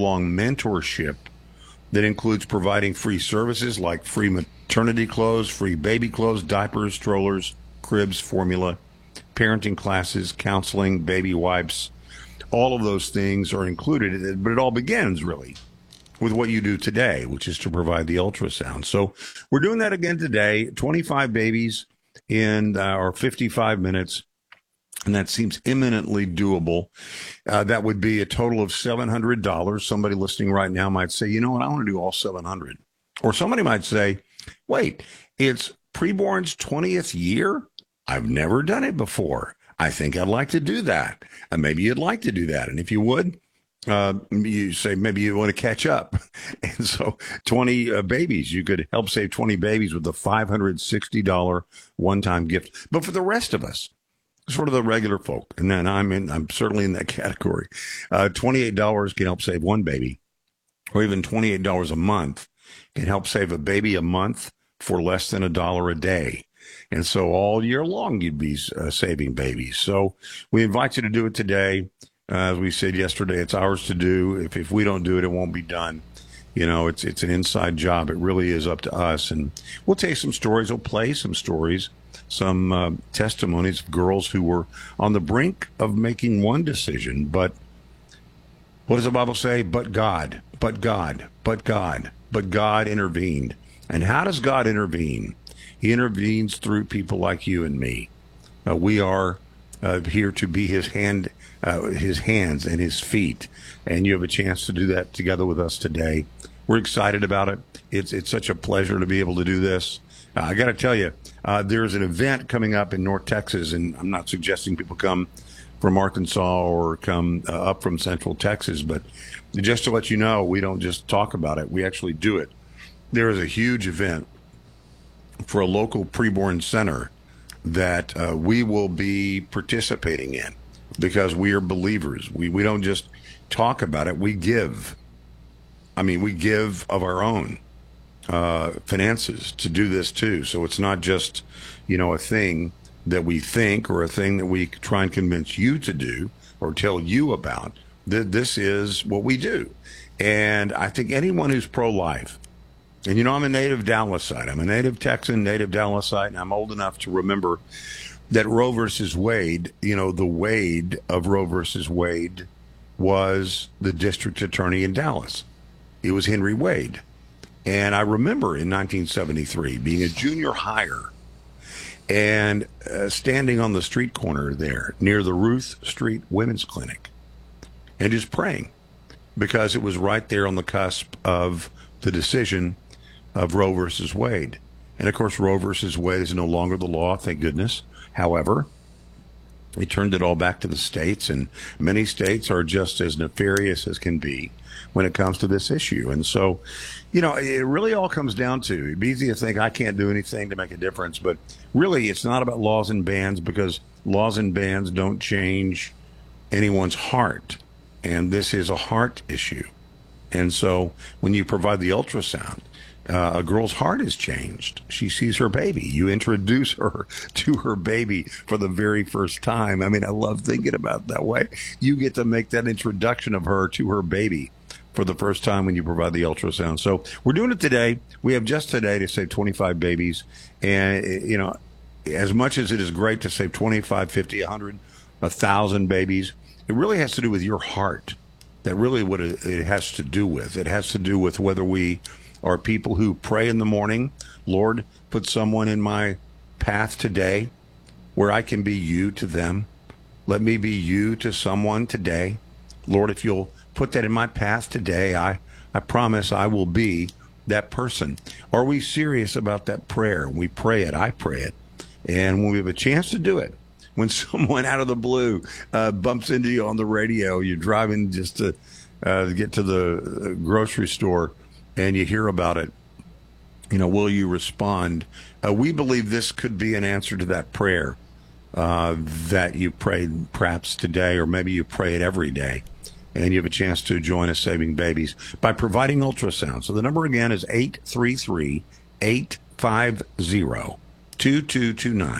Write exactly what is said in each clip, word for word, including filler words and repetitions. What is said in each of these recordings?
long mentorship that includes providing free services like free maternity clothes, free baby clothes, diapers, strollers, cribs, formula, parenting classes, counseling, baby wipes. All of those things are included, but it all begins really with what you do today, which is to provide the ultrasound. So we're doing that again today, twenty-five babies in uh, or fifty-five minutes. And that seems imminently doable. Uh, that would be a total of seven hundred dollars. Somebody listening right now might say, you know what, I want to do all seven hundred dollars. Or somebody might say, wait, it's preborn's twentieth year? I've never done it before. I think I'd like to do that. And maybe you'd like to do that. And if you would, uh, you say maybe you want to catch up. And so twenty uh, babies, you could help save twenty babies with a five hundred sixty dollars one-time gift. But for the rest of us, sort of the regular folk, and then I'm in, I'm certainly in that category. Uh, twenty-eight dollars can help save one baby, or even twenty-eight dollars a month can help save a baby a month for less than a dollar a day. And so all year long, you'd be uh, saving babies. So we invite you to do it today. Uh, as we said yesterday, it's ours to do. If if we don't do it, it won't be done. You know, it's it's an inside job. It really is up to us. And we'll take some stories. We'll play some stories, some uh, testimonies of girls who were on the brink of making one decision. But what does the Bible say? But God, but God, but God, but God intervened. And how does God intervene? He intervenes through people like you and me. Uh, we are uh, here to be his hand, uh, his hands and his feet. And you have a chance to do that together with us today. We're excited about it. It's it's such a pleasure to be able to do this. Uh, I got to tell you, uh, there's an event coming up in North Texas, and I'm not suggesting people come from Arkansas or come uh, up from Central Texas, but just to let you know, we don't just talk about it. We actually do it. There is a huge event for a local preborn center that uh, we will be participating in because we are believers. We we don't just talk about it. We give. I mean, we give of our own uh, finances to do this too. So it's not just, you know, a thing that we think or a thing that we try and convince you to do or tell you about. This is what we do. And I think anyone who's pro-life, and you know, I'm a native Dallasite. I'm a native Texan, native Dallasite, and I'm old enough to remember that Roe versus Wade, you know, the Wade of Roe versus Wade was the district attorney in Dallas. It was Henry Wade. And I remember in nineteen seventy-three being a junior hire and uh, standing on the street corner there near the Ruth Street Women's Clinic and just praying because it was right there on the cusp of the decision of Roe versus Wade. And of course, Roe versus Wade is no longer the law, thank goodness. However, they turned it all back to the states, and many states are just as nefarious as can be when it comes to this issue. And so, you know, it really all comes down to, it'd be easy to think I can't do anything to make a difference, but really it's not about laws and bans, because laws and bans don't change anyone's heart. And this is a heart issue. And so when you provide the ultrasound, Uh, a girl's heart is changed. She sees her baby. You introduce her to her baby for the very first time. I mean, I love thinking about it that way. You get to make that introduction of her to her baby for the first time when you provide the ultrasound. So we're doing it today. We have just today to save twenty-five babies. And, you know, as much as it is great to save twenty-five, fifty, one hundred, one thousand babies, it really has to do with your heart. That really what it has to do with. It has to do with whether we are people who pray in the morning, Lord, put someone in my path today where I can be you to them. Let me be you to someone today. Lord, if you'll put that in my path today, I, I promise I will be that person. Are we serious about that prayer? We pray it. I pray it. And when we have a chance to do it, when someone out of the blue uh, bumps into you on the radio, you're driving just to uh, get to the grocery store, and you hear about it, you know, will you respond? Uh, we believe this could be an answer to that prayer uh, that you prayed perhaps today, or maybe you pray it every day, and you have a chance to join us saving babies by providing ultrasound. So the number again is eight three three, eight five zero, two two two nine,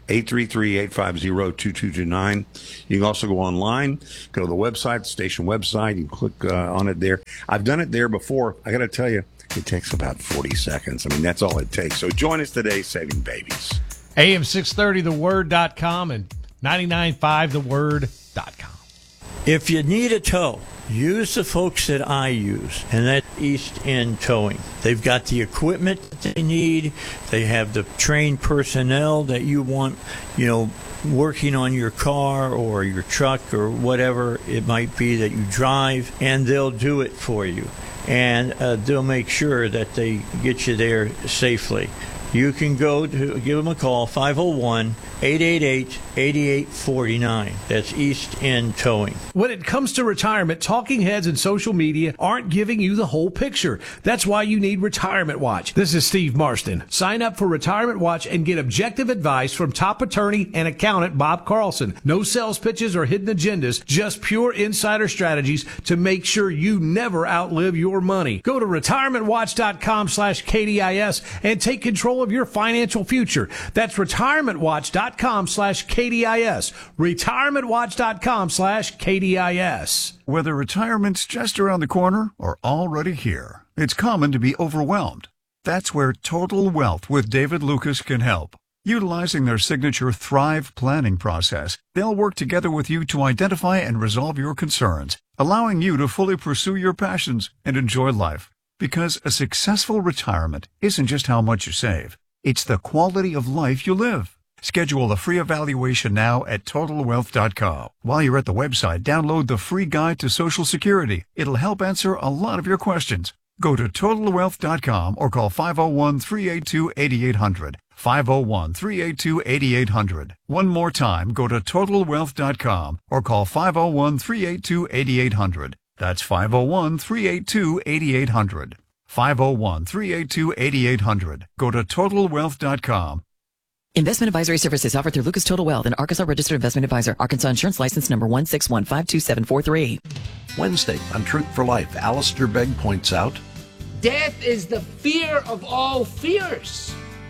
eight three three, eight five zero, two two two nine. You can also go online, go to the website, the station website. You can click uh, on it there. I've done it there before. I got to tell you, it takes about forty seconds. I mean, that's all it takes. So join us today, Saving Babies. A M six thirty the word dot com and ninety-nine point five the word dot com. If you need a tow, use the folks that I use, and that's East End Towing. They've got the equipment that they need. They have the trained personnel that you want, you know, working on your car or your truck or whatever it might be that you drive, and they'll do it for you. And uh, they'll make sure that they get you there safely. You can go to give them a call, five oh one, eight eight eight, eight eight four nine. That's East End Towing. When it comes to retirement, talking heads and social media aren't giving you the whole picture. That's why you need Retirement Watch. This is Steve Marston. Sign up for Retirement Watch and get objective advice from top attorney and accountant Bob Carlson. No sales pitches or hidden agendas, just pure insider strategies to make sure you never outlive your money. Go to retirement watch dot com slash K D I S and take control of your financial future. That's retirement watch dot com slash K D I S. retirement watch dot com slash K D I S. Whether retirement's just around the corner or already here, it's common to be overwhelmed. That's where Total Wealth with David Lucas can help. Utilizing their signature Thrive planning process, they'll work together with you to identify and resolve your concerns, allowing you to fully pursue your passions and enjoy life. Because a successful retirement isn't just how much you save, it's the quality of life you live. Schedule a free evaluation now at total wealth dot com. While you're at the website, download the free guide to Social Security. It'll help answer a lot of your questions. Go to total wealth dot com or call five oh one, three eight two, eight eight hundred. five oh one, three eight two, eight eight hundred. One more time, go to total wealth dot com or call five oh one, three eight two, eight eight hundred. That's five oh one, three eight two, eight eight hundred. five oh one, three eight two, eight eight hundred. Go to total wealth dot com. Investment advisory services offered through Lucas Total Wealth, an Arkansas registered investment advisor. Arkansas insurance license number one six one five two seven four three. Wednesday on Truth for Life, Alistair Begg points out, death is the fear of all fears.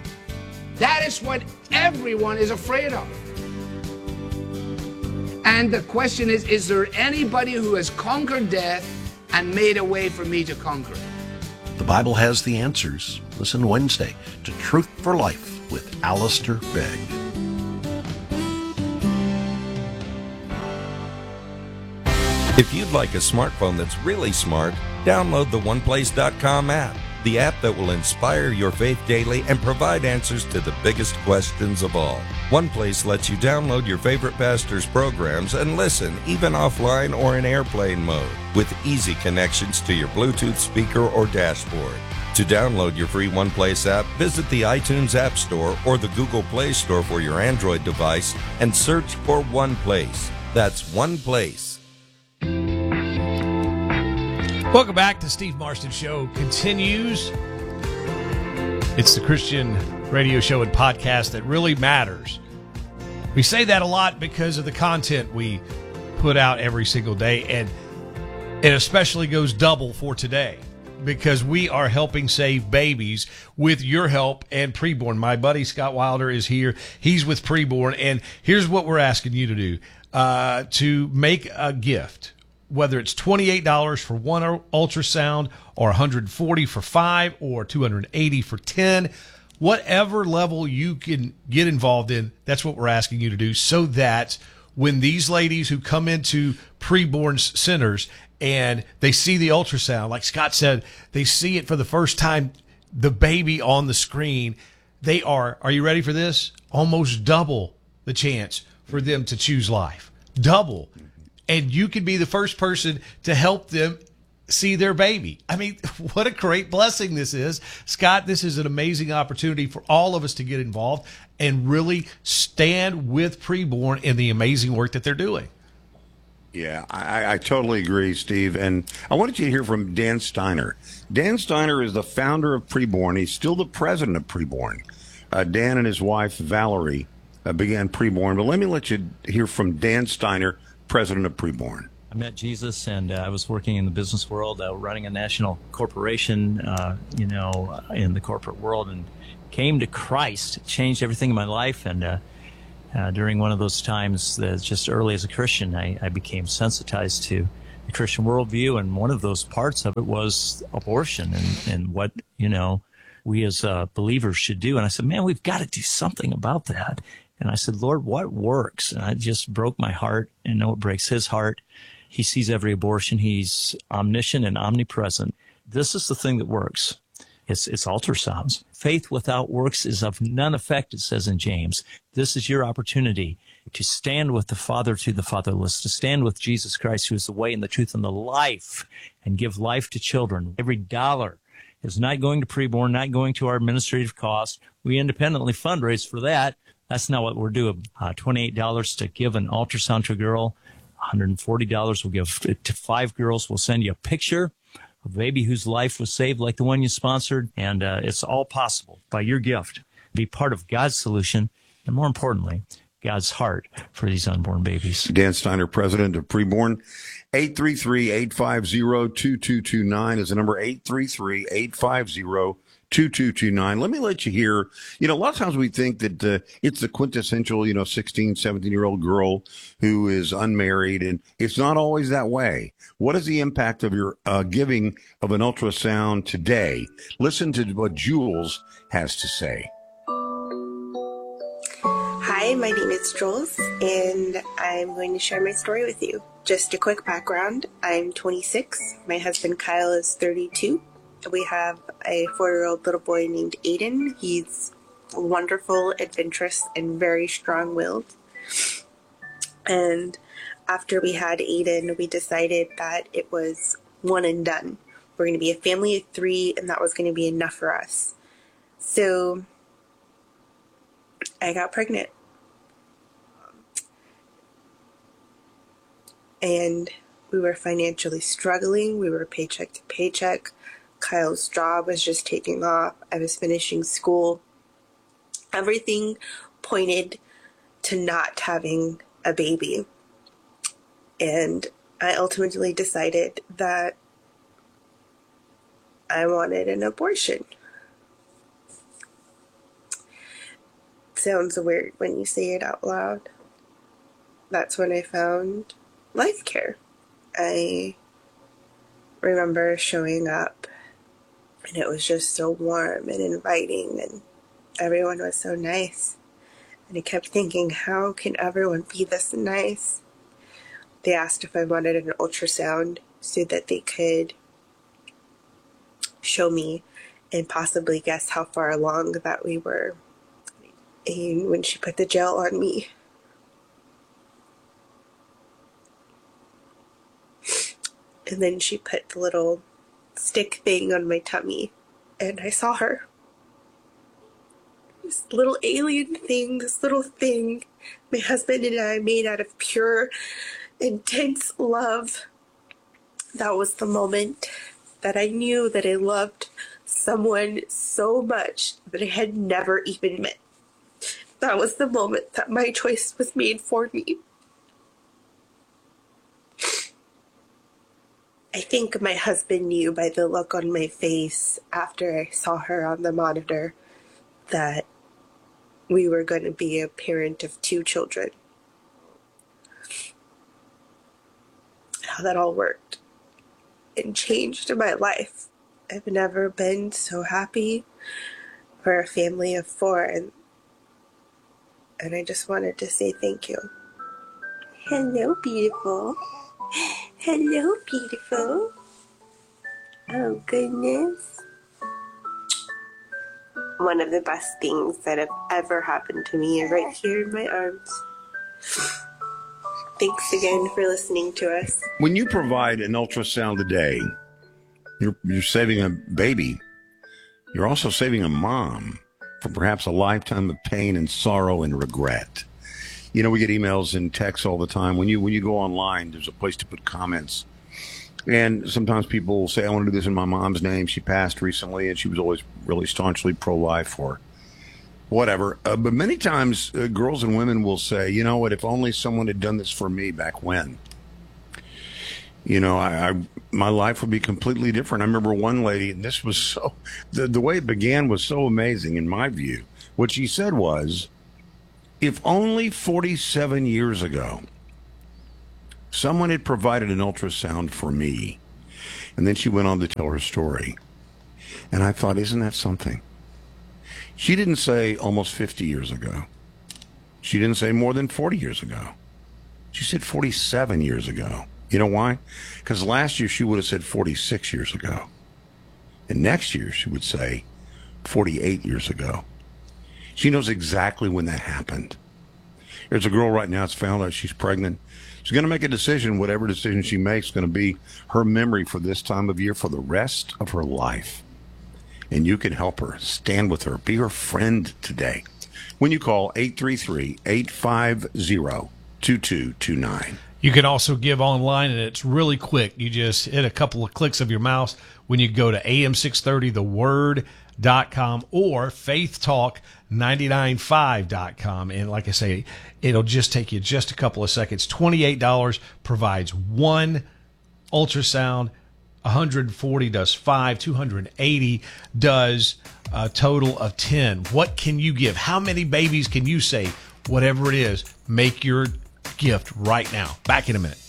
That is what everyone is afraid of. And the question is, is there anybody who has conquered death and made a way for me to conquer it? the Bible has the answers. Listen Wednesday to Truth for Life with Alistair Begg. If you'd like a smartphone that's really smart, download the one place dot com app, the app that will inspire your faith daily and provide answers to the biggest questions of all. OnePlace lets you download your favorite pastor's programs and listen, even offline or in airplane mode, with easy connections to your Bluetooth speaker or dashboard. To download your free OnePlace app, visit the iTunes App Store or the Google Play Store for your Android device and search for OnePlace. That's OnePlace. Welcome back to Steve Marston Show continues. It's the Christian radio show and podcast that really matters. We say that a lot because of the content we put out every single day, and it especially goes double for today because we are helping save babies with your help and Preborn. My buddy Scott Wilder is here. He's with Preborn, and here's what we're asking you to do. Uh, to make a gift, whether it's twenty-eight dollars for one ultrasound or one hundred forty dollars for five or two hundred eighty dollars for ten, whatever level you can get involved in, that's what we're asking you to do, so that when these ladies who come into Preborn centers and they see the ultrasound, like Scott said, they see it for the first time, the baby on the screen, they are, are you ready for this? Almost double the chance for them to choose life. Double. And you could be the first person to help them see their baby. I mean, what a great blessing this is. Scott, this is an amazing opportunity for all of us to get involved and really stand with Preborn in the amazing work that they're doing. Yeah, I, I totally agree, Steve. And I wanted you to hear from Dan Steiner. Dan Steiner is the founder of Preborn. He's still the president of Preborn. Uh, Dan and his wife, Valerie, uh, began Preborn. But let me let you hear from Dan Steiner, president of Preborn. I met Jesus, and uh, I was working in the business world, uh, running a national corporation, uh, you know, in the corporate world, and came to Christ. It changed everything in my life, and uh, uh, during one of those times that just early as a Christian, I, I became sensitized to the Christian worldview. And one of those parts of it was abortion and, and what, you know, we as uh, believers should do. And I said, man, we've got to do something about that. And I said, Lord, what works? And I just broke my heart, and know it breaks his heart. He sees every abortion. He's omniscient and omnipresent. This is the thing that works. It's, it's ultrasounds. Faith without works is of none effect, it says in James. This is your opportunity to stand with the father to the fatherless, to stand with Jesus Christ, who is the way and the truth and the life, and give life to children. Every dollar is not going to preborn, not going to our administrative costs. We independently fundraise for that. That's not what we're doing. Uh, twenty-eight dollars to give an ultrasound to a girl. one hundred forty dollars we'll give to five girls. We'll send you a picture of a baby whose life was saved like the one you sponsored. And uh, it's all possible by your gift. Be part of God's solution, and more importantly, God's heart for these unborn babies. Dan Steiner, president of Preborn. eight three three, eight five zero, two two two nine is the number, eight three three, eight five zero, two two two nine. Let me let you hear, you know, a lot of times we think that uh, it's the quintessential, you know, sixteen, seventeen-year-old girl who is unmarried, and it's not always that way. What is the impact of your uh, giving of an ultrasound today? Listen to what Jules has to say. Hi, my name is Jules, and I'm going to share my story with you. Just a quick background. I'm twenty-six. My husband Kyle is thirty-two. We have a four-year-old little boy named Aiden. He's wonderful, adventurous, and very strong-willed. And after we had Aiden, we decided that it was one and done. We're going to be a family of three, and that was going to be enough for us. So I got pregnant. And we were financially struggling. We were paycheck to paycheck. Kyle's job was just taking off. I was finishing school. Everything pointed to not having a baby. And I ultimately decided that I wanted an abortion. It sounds weird when you say it out loud. That's when I found Life Care. I remember showing up, and it was just so warm and inviting, and everyone was so nice. And I kept thinking, how can everyone be this nice? They asked if I wanted an ultrasound so that they could show me and possibly guess how far along that we were. And when she put the gel on me, and then she put the little stick thing on my tummy, and I saw her. This little alien thing, this little thing my husband and I made out of pure, intense love. That was the moment that I knew that I loved someone so much that I had never even met. That was the moment that my choice was made for me. I think my husband knew by the look on my face after I saw her on the monitor that we were going to be a parent of two children. How that all worked and changed my life. I've never been so happy for a family of four, and and I just wanted to say thank you. Hello, beautiful. Hello, beautiful. Oh, goodness. One of the best things that have ever happened to me is right here in my arms. Thanks again for listening to us. When you provide an ultrasound today, you're, you're saving a baby. You're also saving a mom from perhaps a lifetime of pain and sorrow and regret. You know, we get emails and texts all the time. When you when you go online, there's a place to put comments. And sometimes people will say, I want to do this in my mom's name. She passed recently, and she was always really staunchly pro-life or whatever. Uh, but many times, uh, girls and women will say, you know what, if only someone had done this for me back when. You know, I, I my life would be completely different. I remember one lady, and this was so, the, the way it began was so amazing in my view. What she said was, If only forty-seven years ago, someone had provided an ultrasound for me, and then she went on to tell her story. And I thought, isn't that something? She didn't say almost fifty years ago. She didn't say more than forty years ago. She said forty-seven years ago. You know why? Because last year she would have said forty-six years ago. And next year she would say forty-eight years ago. She knows exactly when that happened. There's a girl right now that's found out she's pregnant. She's going to make a decision. Whatever decision she makes is going to be her memory for this time of year for the rest of her life. And you can help her. Stand with her. Be her friend today. When you call eight three three, eight five zero, two two two nine. You can also give online, and it's really quick. You just hit a couple of clicks of your mouse when you go to A M six thirty the word dot com or faith talk nine nine five dot com. And like I say, it'll just take you just a couple of seconds. twenty-eight dollars provides one ultrasound. one hundred forty does five. two hundred eighty does a total of ten. What can you give? How many babies can you save? Whatever it is, make your gift right now. Back in a minute.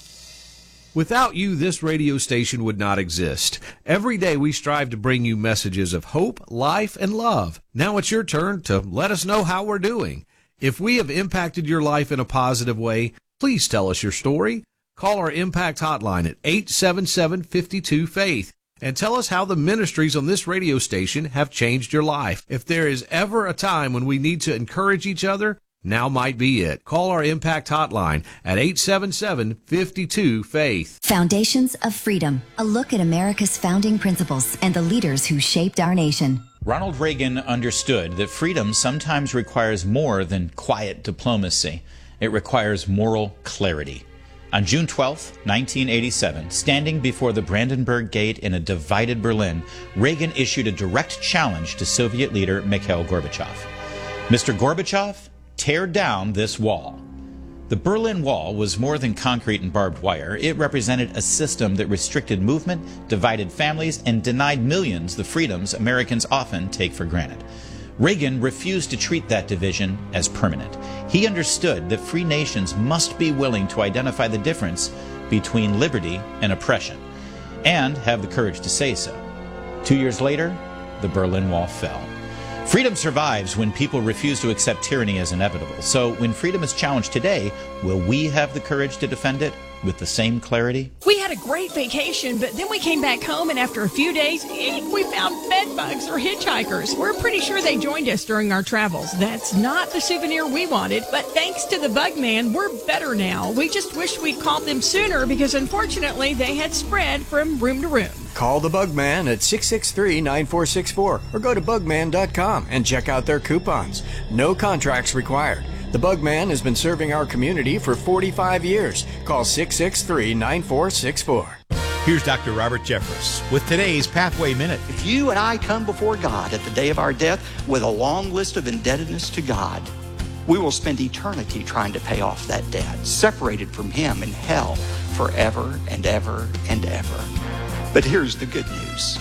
Without you, this radio station would not exist. Every day we strive to bring you messages of hope, life, and love. Now it's your turn to let us know how we're doing. If we have impacted your life in a positive way, please tell us your story. Call our Impact Hotline at eight seven seven, five two, faith and tell us how the ministries on this radio station have changed your life. If there is ever a time when we need to encourage each other, now might be it. Call our Impact Hotline at eight seven seven, five two, faith. Foundations of Freedom, a look at America's founding principles and the leaders who shaped our nation. Ronald Reagan understood that freedom sometimes requires more than quiet diplomacy. It requires moral clarity. On June twelfth, nineteen eighty-seven, standing before the Brandenburg Gate in a divided Berlin, Reagan issued a direct challenge to Soviet leader Mikhail Gorbachev. Mister Gorbachev, tear down this wall. The Berlin Wall was more than concrete and barbed wire. It represented a system that restricted movement, divided families, and denied millions the freedoms Americans often take for granted. Reagan refused to treat that division as permanent. He understood that free nations must be willing to identify the difference between liberty and oppression, and have the courage to say so. Two years later, the Berlin Wall fell. Freedom survives when people refuse to accept tyranny as inevitable. So when freedom is challenged today, will we have the courage to defend it with the same clarity? We had a great vacation, but then we came back home, and after a few days, we found bed bugs or hitchhikers. We're pretty sure they joined us during our travels. That's not the souvenir we wanted, but thanks to the Bug Man, we're better now. We just wish we'd called them sooner because unfortunately they had spread from room to room. Call the Bugman at six six three, nine four six four or go to bugman dot com and check out their coupons. No contracts required. The Bugman has been serving our community for forty-five years. Call six six three, nine four six four. Here's Doctor Robert Jeffress with today's Pathway Minute. If you and I come before God at the day of our death with a long list of indebtedness to God, we will spend eternity trying to pay off that debt, separated from Him in hell forever and ever and ever. But here's the good news.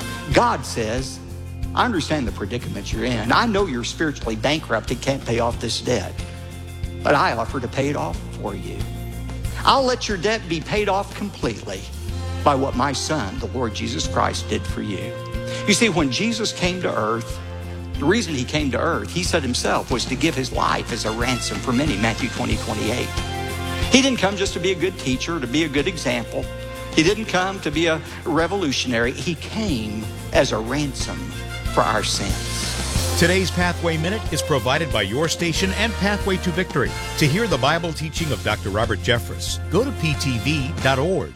God says, I understand the predicament you're in. I know you're spiritually bankrupt and can't pay off this debt, but I offer to pay it off for you. I'll let your debt be paid off completely by what my Son, the Lord Jesus Christ, did for you. You see, when Jesus came to earth, the reason He came to earth, He said Himself, was to give His life as a ransom for many, Matthew twenty, twenty-eight. He didn't come just to be a good teacher, to be a good example. He didn't come to be a revolutionary. He came as a ransom for our sins. Today's Pathway Minute is provided by your station and Pathway to Victory. To hear the Bible teaching of Doctor Robert Jeffress, go to p t v dot org.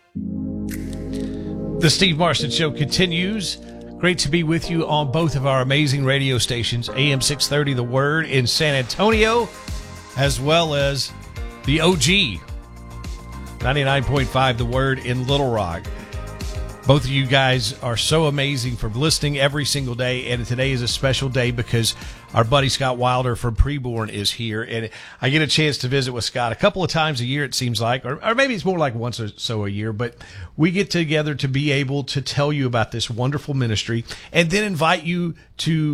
The Steve Marston Show continues. Great to be with you on both of our amazing radio stations, A M six thirty The Word in San Antonio, as well as the O G, ninety-nine point five The Word in Little Rock. Both of you guys are so amazing for listening every single day, and today is a special day because our buddy Scott Wilder from Preborn is here, and I get a chance to visit with Scott a couple of times a year, it seems like, or, or maybe it's more like once or so a year, but we get together to be able to tell you about this wonderful ministry and then invite you to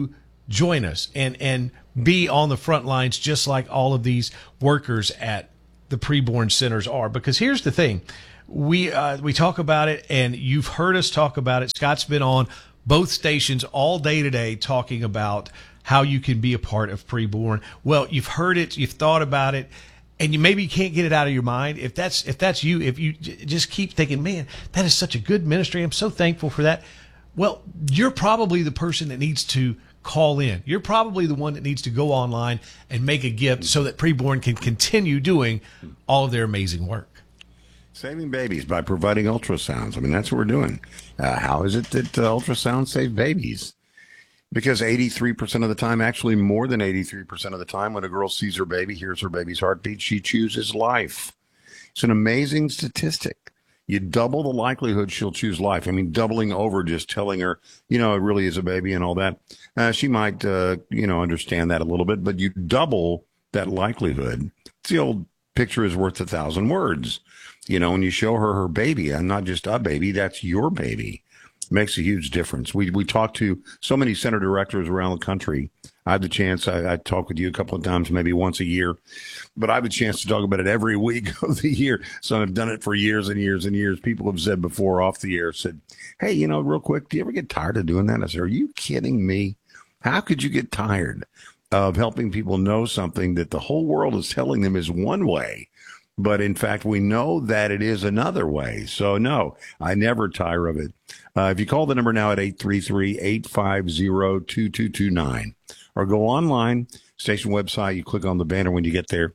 join us and, and be on the front lines just like all of these workers at the preborn centers are. Because here's the thing. We, uh, we talk about it, and you've heard us talk about it. Scott's been on both stations all day today talking about how you can be a part of preborn. Well, you've heard it, you've thought about it, and you maybe can't get it out of your mind. If that's if that's you, if you j- just keep thinking, man, that is such a good ministry, I'm so thankful for that. Well, you're probably the person that needs to call in. You're probably the one that needs to go online and make a gift so that preborn can continue doing all of their amazing work. Saving babies by providing ultrasounds. I mean, that's what we're doing. Uh, how is it that uh, ultrasounds save babies? Because eighty-three percent of the time, actually more than eighty-three percent of the time, when a girl sees her baby, hears her baby's heartbeat, she chooses life. It's an amazing statistic. You double the likelihood she'll choose life. I mean, doubling over just telling her, you know, it really is a baby and all that. Uh, she might, uh, you know, understand that a little bit, but you double that likelihood. It's the old picture is worth a thousand words. You know, when you show her her baby, and not just a baby, that's your baby. Makes a huge difference. We we talk to so many center directors around the country. I have the chance, I, I talk with you a couple of times, maybe once a year, but I have a chance to talk about it every week of the year. So I've done it for years and years and years. People have said before off the air, said, hey, you know, real quick, do you ever get tired of doing that? I said, are you kidding me? How could you get tired of helping people know something that the whole world is telling them is one way? But in fact, we know that it is another way. So no, I never tire of it. Uh, if you call the number now at eight three three, eight five zero, two two two nine or go online, station website, you click on the banner when you get there.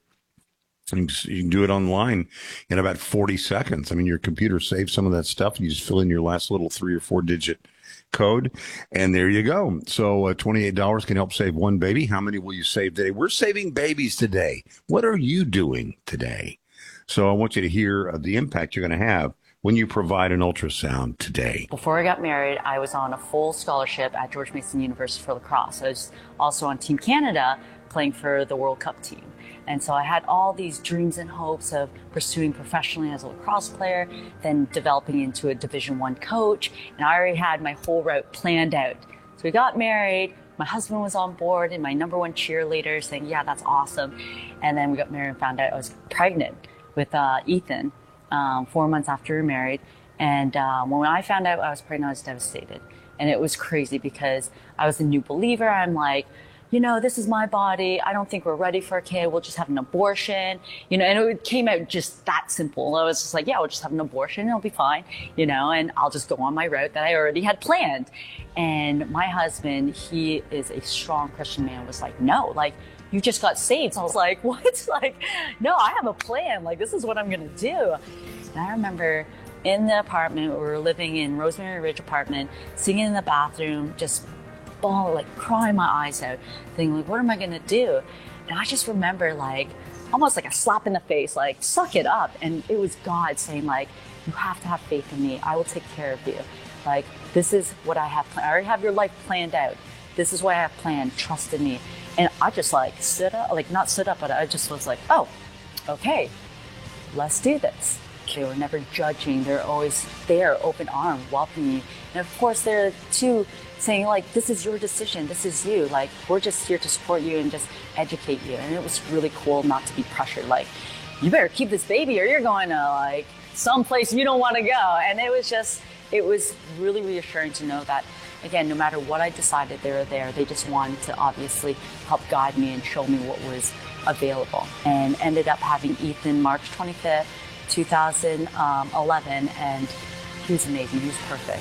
And you can do it online in about forty seconds. I mean, your computer saves some of that stuff and you just fill in your last little three or four digit code. And there you go. So uh, twenty-eight dollars can help save one baby. How many will you save today? We're saving babies today. What are you doing today? So I want you to hear uh, the impact you're going to have when you provide an ultrasound today. Before I got married, I was on a full scholarship at George Mason University for lacrosse. I was also on Team Canada playing for the World Cup team. And so I had all these dreams and hopes of pursuing professionally as a lacrosse player, then developing into a Division One coach. And I already had my whole route planned out. So we got married. My husband was on board and my number one cheerleader saying, yeah, that's awesome. And then we got married and found out I was pregnant with uh, Ethan um, four months after we were married. And um, when I found out I was pregnant, I was devastated. And it was crazy because I was a new believer. I'm like, you know, this is my body. I don't think we're ready for a kid. We'll just have an abortion. You know, and it came out just that simple. I was just like, yeah, we'll just have an abortion. It'll be fine, you know, and I'll just go on my route that I already had planned. And my husband, he is a strong Christian man, was like, no, like, you just got saved. So I was like, what? Like, no, I have a plan. Like, this is what I'm going to do. And I remember in the apartment, we were living in Rosemary Ridge apartment, sitting in the bathroom, just bawling, like crying my eyes out, thinking, like, what am I going to do? And I just remember, like, almost like a slap in the face, like, suck it up. And it was God saying, like, you have to have faith in me. I will take care of you. Like, this is what I have planned. I already have your life planned out. This is what I have planned. Trust in me. And I just like stood up, like not stood up, but I just was like, oh, okay, let's do this. They were never judging. They're always there, open arm, welcoming you. And of course, they're too saying like, this is your decision. This is you. Like, we're just here to support you and just educate you. And it was really cool not to be pressured. Like, you better keep this baby or you're going to like someplace you don't want to go. And it was just, it was really reassuring to know that, again, no matter what I decided, they were there. They just wanted to obviously help guide me and show me what was available. And ended up having Ethan March twenty-fifth, two thousand eleven, and he was amazing. He was perfect.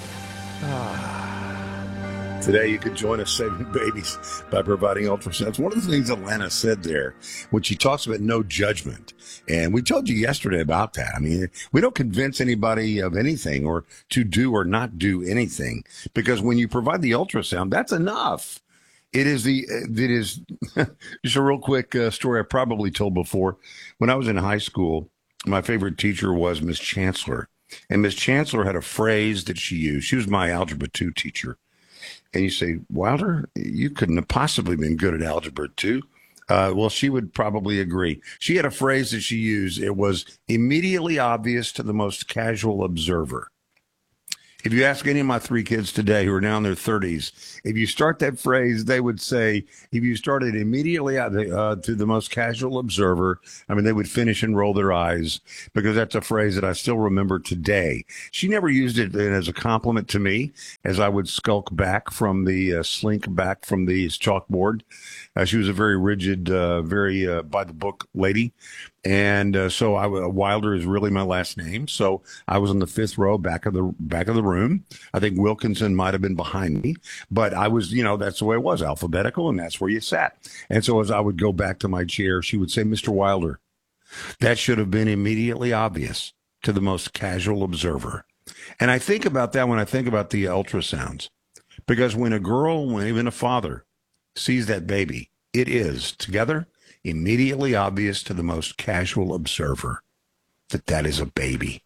Today, you can join us saving babies by providing ultrasounds. One of the things Alana said there, when she talks about no judgment, and we told you yesterday about that. I mean, we don't convince anybody of anything or to do or not do anything, because when you provide the ultrasound, that's enough. It is the, it is just a real quick uh, story I probably told before. When I was in high school, my favorite teacher was Miss Chancellor, and Miss Chancellor had a phrase that she used. She was my Algebra two teacher. And you say, Wilder, you couldn't have possibly been good at Algebra two. Uh, well, she would probably agree. She had a phrase that she used. It was immediately obvious to the most casual observer. If you ask any of my three kids today who are now in their thirties, if you start that phrase, they would say, if you started immediately out uh, to the most casual observer, I mean, they would finish and roll their eyes, because that's a phrase that I still remember today. She never used it as a compliment to me as I would skulk back from the, uh, slink back from the chalkboard. Uh, she was a very rigid, uh, very uh, by the book lady. And uh, so I, Wilder is really my last name. So I was in the fifth row, back of the back of the room. I think Wilkinson might have been behind me, but I was, you know, that's the way it was, alphabetical, and that's where you sat. And so as I would go back to my chair, she would say, Mister Wilder. That should have been immediately obvious to the most casual observer. And I think about that when I think about the ultrasounds, because when a girl, when even a father sees that baby, it is together immediately obvious to the most casual observer that that is a baby.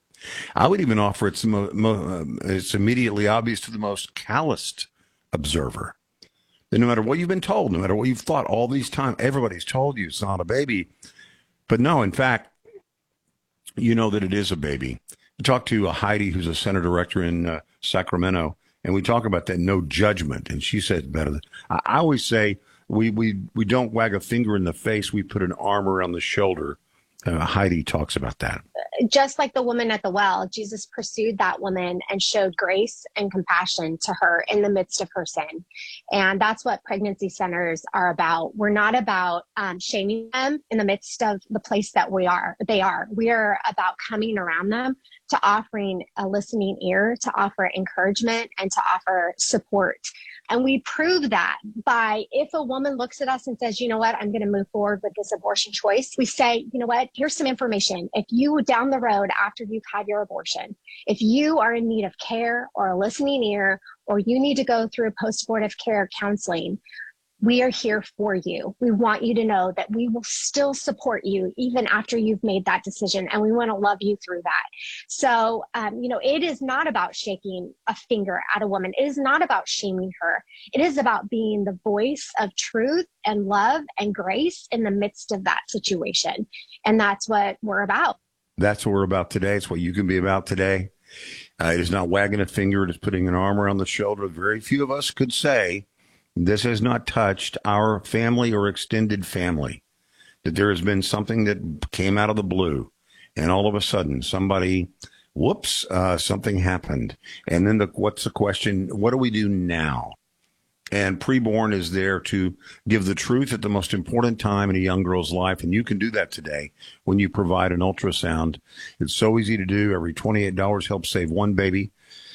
I would even offer it's, mo- mo- uh, it's immediately obvious to the most calloused observer that no matter what you've been told, no matter what you've thought all these times, everybody's told you it's not a baby. But no, in fact, you know that it is a baby. I talked to Heidi, who's a center director in uh, Sacramento, and we talk about that no judgment. And she said better than I, I always say, We we we don't wag a finger in the face. We put an arm around the shoulder. Uh, Heidi talks about that. Just like the woman at the well, Jesus pursued that woman and showed grace and compassion to her in the midst of her sin. And that's what pregnancy centers are about. We're not about um, shaming them in the midst of the place that we are. They are. We are about coming around them, to offering a listening ear, to offer encouragement, and to offer support. And we prove that by, if a woman looks at us and says, you know what, I'm going to move forward with this abortion choice, we say, you know what, here's some information. If you down the road after you've had your abortion, if you are in need of care or a listening ear, or you need to go through post-abortive care counseling, we are here for you. We want you to know that we will still support you even after you've made that decision, and we want to love you through that. So, um, you know, it is not about shaking a finger at a woman. It is not about shaming her. It is about being the voice of truth and love and grace in the midst of that situation. And that's what we're about. That's what we're about today. It's what you can be about today. Uh, it is not wagging a finger. It is putting an arm around the shoulder. Very few of us could say, this has not touched our family or extended family, that there has been something that came out of the blue, and all of a sudden somebody, whoops, uh, something happened. And then the, what's the question? What do we do now? And Preborn is there to give the truth at the most important time in a young girl's life. And you can do that today when you provide an ultrasound. It's so easy to do. Every twenty-eight dollars helps save one baby.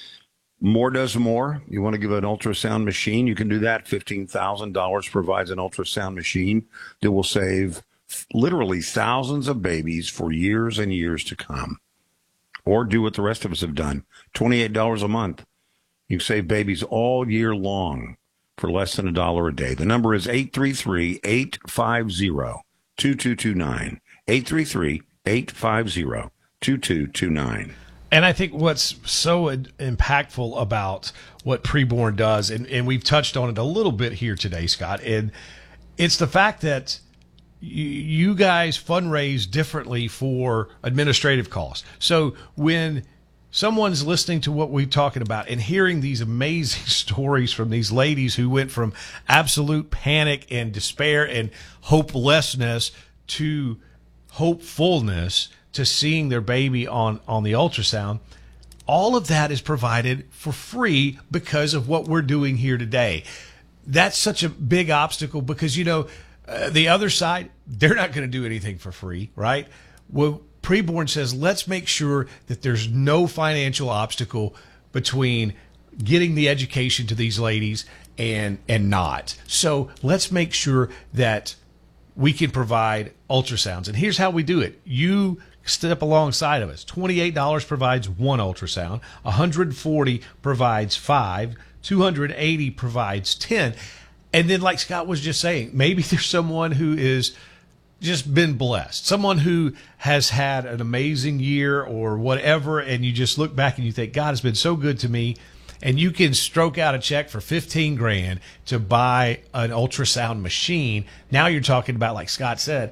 More does more. You want to give an ultrasound machine, you can do that. fifteen thousand dollars provides an ultrasound machine that will save literally thousands of babies for years and years to come. Or do what the rest of us have done. twenty-eight dollars a month. You can save babies all year long for less than a dollar a day. The number is eight three three, eight five zero, two two two nine. eight three three, eight five zero, two two two nine. And I think what's so impactful about what Preborn does, and, and we've touched on it a little bit here today, Scott, and it's the fact that you, you guys fundraise differently for administrative costs. So when someone's listening to what we're talking about and hearing these amazing stories from these ladies who went from absolute panic and despair and hopelessness to hopefulness, to seeing their baby on, on the ultrasound, all of that is provided for free because of what we're doing here today. That's such a big obstacle because, you know, uh, the other side, they're not going to do anything for free, right? Well, Preborn says, let's make sure that there's no financial obstacle between getting the education to these ladies and, and not. So let's make sure that we can provide ultrasounds. And here's how we do it. You step alongside of us. twenty-eight dollars provides one ultrasound. one hundred forty dollars provides five. two hundred eighty dollars provides ten. And then, like Scott was just saying, maybe there's someone who is just been blessed, someone who has had an amazing year or whatever, and you just look back and you think, God has been so good to me. And you can stroke out a check for fifteen grand to buy an ultrasound machine. Now you're talking about, like Scott said,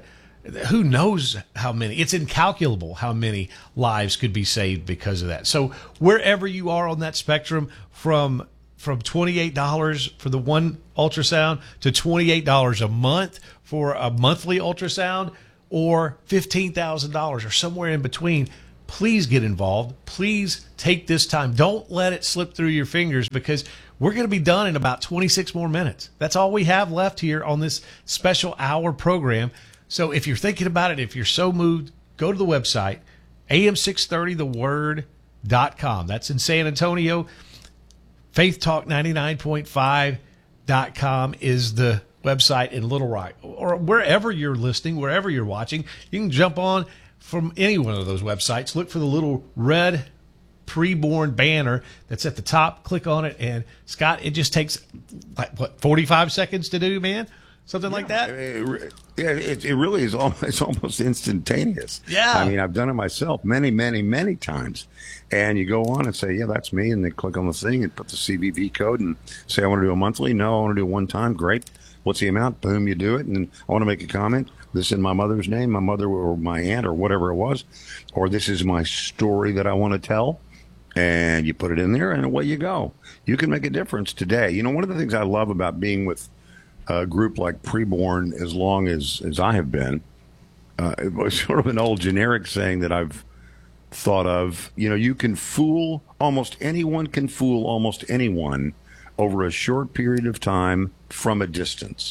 who knows how many? It's incalculable how many lives could be saved because of that. So wherever you are on that spectrum, from from twenty-eight dollars for the one ultrasound to twenty-eight dollars a month for a monthly ultrasound, or fifteen thousand dollars or somewhere in between, please get involved. Please take this time. Don't let it slip through your fingers, because we're going to be done in about twenty-six more minutes. That's all we have left here on this special hour program. So if you're thinking about it, if you're so moved, go to the website, A M six thirty the word dot com. That's in San Antonio. Faith Talk ninety-nine point five dot com is the website in Little Rock, or wherever you're listening, wherever you're watching. You can jump on from any one of those websites. Look for the little red preborn banner that's at the top. Click on it, and Scott, it just takes like what forty-five seconds to do, man. Something yeah, like that. It, yeah, it, it really is almost, it's almost instantaneous. Yeah. I mean, I've done it myself many, many, many times. And you go on and say, yeah, that's me. And then click on the thing and put the C V V code and say, I want to do a monthly. No, I want to do one time. Great. What's the amount? Boom, you do it. And I want to make a comment. This is in my mother's name, my mother or my aunt or whatever it was. Or this is my story that I want to tell. And you put it in there and away you go. You can make a difference today. You know, one of the things I love about being with a group like Preborn, as long as, as I have been, uh, it was sort of an old generic saying that I've thought of. You know, you can fool, almost anyone can fool almost anyone over a short period of time from a distance.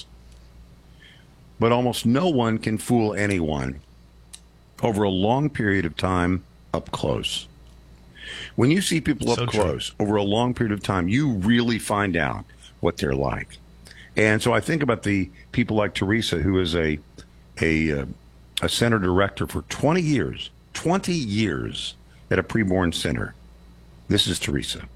But almost no one can fool anyone over a long period of time up close. When you see people up So true. close over a long period of time, you really find out what they're like. And so I think about the people like Teresa, who is a a, uh, a center director for twenty years, twenty years at a preborn center. This is Teresa.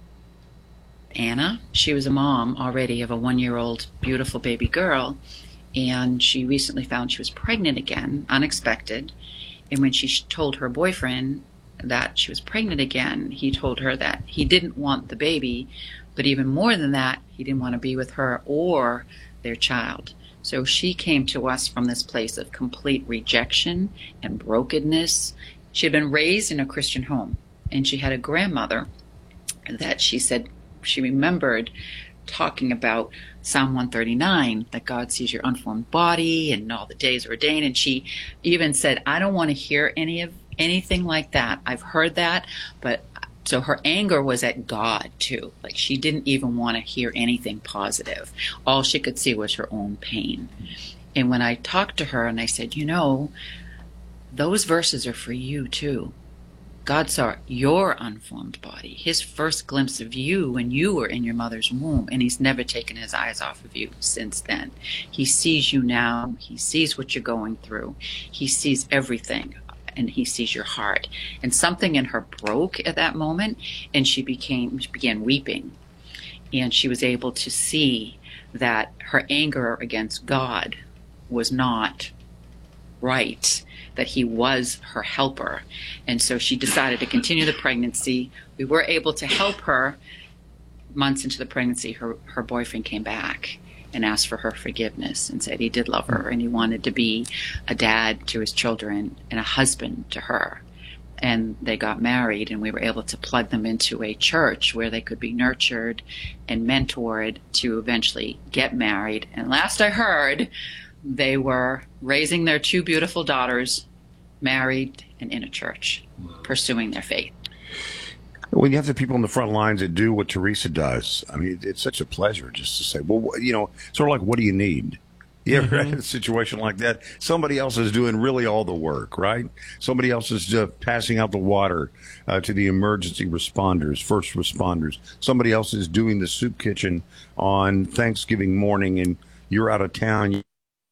Anna, she was a mom already of a one-year-old beautiful baby girl, and she recently found she was pregnant again, unexpected. And when she told her boyfriend that she was pregnant again, he told her that he didn't want the baby, but even more than that, he didn't want to be with her or their child. So she came to us from this place of complete rejection and brokenness. She had been raised in a Christian home, and she had a grandmother that she said she remembered talking about Psalm one thirty-nine, that God sees your unformed body and all the days are ordained. And she even said, I don't want to hear any of anything like that. I've heard that, but so her anger was at God too. Like, she didn't even want to hear anything positive. All she could see was her own pain. And when I talked to her and I said, you know, those verses are for you too. God saw your unformed body, his first glimpse of you when you were in your mother's womb, and he's never taken his eyes off of you since then. He sees you now. He sees what you're going through. He sees everything. And he sees your heart. And something in her broke at that moment, and she became she began weeping. And she was able to see that her anger against God was not right, that he was her helper. And so she decided to continue the pregnancy. We were able to help her. Months into the pregnancy, her, her boyfriend came back and asked for her forgiveness and said he did love her and he wanted to be a dad to his children and a husband to her. And they got married, and we were able to plug them into a church where they could be nurtured and mentored to eventually get married. And last I heard, they were raising their two beautiful daughters, married and in a church, pursuing their faith. When you have the people on the front lines that do what Teresa does, I mean, it's such a pleasure just to say, well, you know, sort of like, what do you need? You ever Mm-hmm. had a situation like that? Somebody else is doing really all the work, right? Somebody else is uh, passing out the water uh, to the emergency responders, first responders. Somebody else is doing the soup kitchen on Thanksgiving morning, and you're out of town.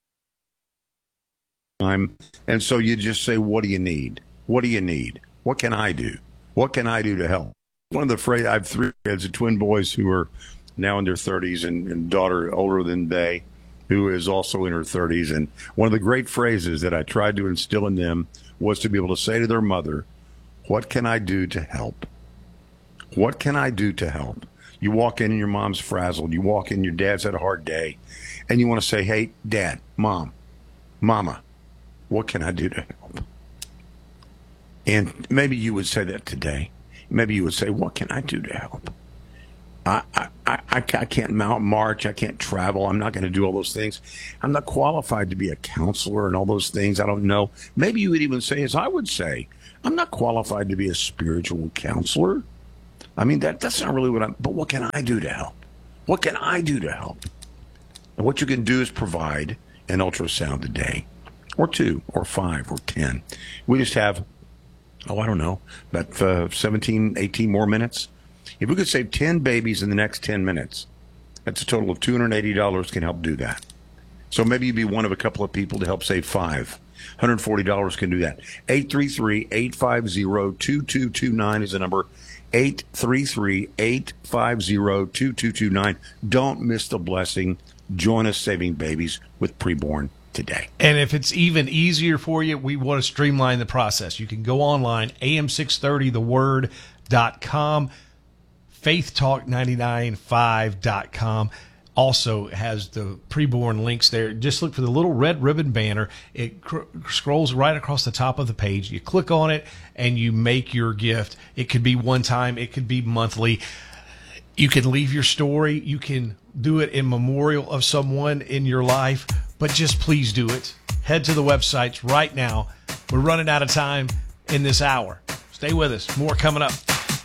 And so you just say, what do you need? What do you need? What can I do? What can I do to help? One of the phrases, I have three kids, twin boys who are now in their thirties, and, and daughter older than they, who is also in her thirties. And one of the great phrases that I tried to instill in them was to be able to say to their mother, what can I do to help? What can I do to help? You walk in and your mom's frazzled. You walk in, your dad's had a hard day. And you want to say, hey, Dad, Mom, Mama, what can I do to help? And maybe you would say that today. Maybe you would say, what can I do to help? I, I, I, I can't mount march. I can't travel. I'm not going to do all those things. I'm not qualified to be a counselor and all those things. I don't know. Maybe you would even say, as I would say, I'm not qualified to be a spiritual counselor. I mean, that that's not really what I'm, but what can I do to help? What can I do to help? And what you can do is provide an ultrasound a day, or two, or five, or ten. We just have, oh, I don't know, about uh, seventeen, eighteen more minutes. If we could save ten babies in the next ten minutes, that's a total of two hundred eighty dollars can help do that. So maybe you'd be one of a couple of people to help save five. one hundred forty dollars can do that. eight three three, eight five zero, two two two nine is the number. eight three three, eight five zero, two two two nine. Don't miss the blessing. Join us saving babies with Preborn today. And if it's even easier for you, we want to streamline the process. You can go online, A M six thirty the word dot com. faith talk nine nine five dot com also has the Preborn links there. Just look for the little red ribbon banner. It cr- scrolls right across the top of the page. You click on it and you make your gift. It could be one time. It could be monthly. You can leave your story. You can do it in memorial of someone in your life, but just please do it. Head to the websites right now. We're running out of time in this hour. Stay with us. More coming up.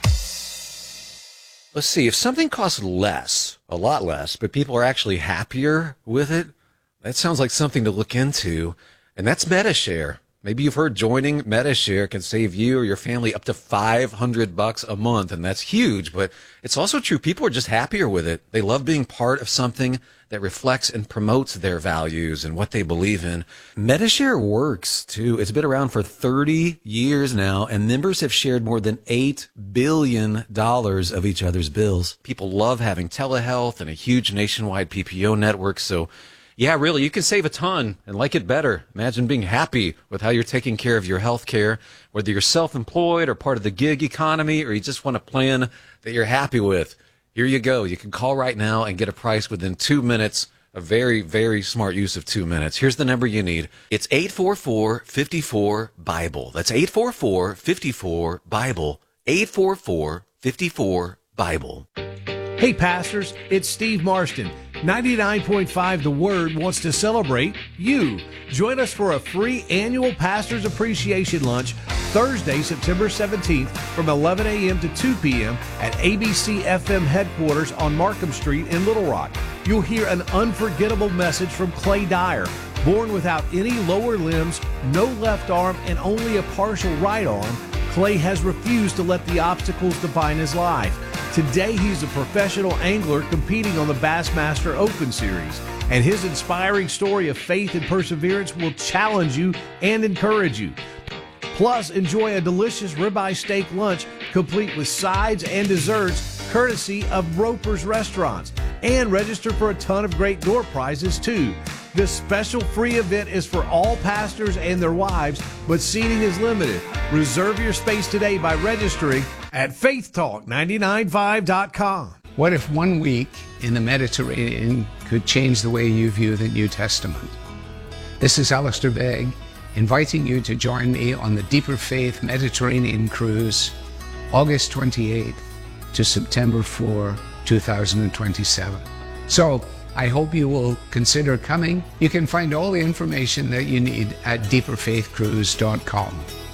Let's see, if something costs less, a lot less, but people are actually happier with it, that sounds like something to look into. And that's MediShare. Maybe you've heard joining MediShare can save you or your family up to five hundred bucks a month, and that's huge, but it's also true. People are just happier with it. They love being part of something that reflects and promotes their values and what they believe in. MediShare works, too. It's been around for thirty years now, and members have shared more than eight billion dollars of each other's bills. People love having telehealth and a huge nationwide P P O network, so yeah, really, you can save a ton and like it better. Imagine being happy with how you're taking care of your health care, whether you're self-employed or part of the gig economy, or you just want a plan that you're happy with. Here you go. You can call right now and get a price within two minutes. A very, very smart use of two minutes. Here's the number you need. It's eight four four, five four, BIBLE. That's eight four four, five four, BIBLE. eight four four, five four, BIBLE. Hey, pastors, it's Steve Marston. ninety-nine point five The Word wants to celebrate you. Join us for a free annual Pastors Appreciation Lunch Thursday, September seventeenth from eleven a.m. to two p.m. at A B C F M headquarters on Markham Street in Little Rock. You'll hear an unforgettable message from Clay Dyer. Born without any lower limbs, no left arm, and only a partial right arm, Clay has refused to let the obstacles define his life. Today, he's a professional angler competing on the Bassmaster Open Series, and his inspiring story of faith and perseverance will challenge you and encourage you. Plus, enjoy a delicious ribeye steak lunch complete with sides and desserts courtesy of Roper's Restaurants, and register for a ton of great door prizes, too. This special free event is for all pastors and their wives, but seating is limited. Reserve your space today by registering at faith talk nine nine five dot com. What if one week in the Mediterranean could change the way you view the New Testament? This is Alistair Begg, inviting you to join me on the Deeper Faith Mediterranean Cruise, August twenty-eighth to September fourth, two thousand twenty-seven. So, I hope you will consider coming. You can find all the information that you need at deeper faith cruise dot com.